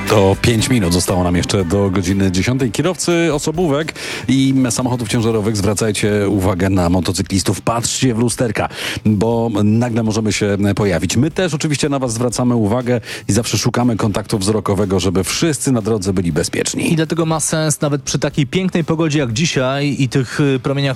To 5 minut zostało nam jeszcze do godziny 10. Kierowcy osobówek i samochodów ciężarowych, zwracajcie uwagę na motocyklistów. Patrzcie w lusterka, bo nagle możemy się pojawić. My też oczywiście na was zwracamy uwagę i zawsze szukamy kontaktu wzrokowego, żeby wszyscy na drodze byli bezpieczni. I dlatego ma sens nawet przy takiej pięknej pogodzie jak dzisiaj i tych promieniach